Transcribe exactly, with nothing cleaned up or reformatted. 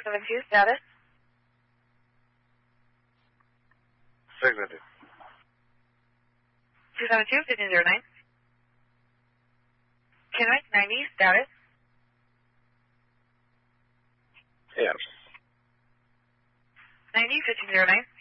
seven two, status. Signature. two seven two, fifteen zero nine. Kennewick ninety, status. Yes. ninety, fifteen zero nine.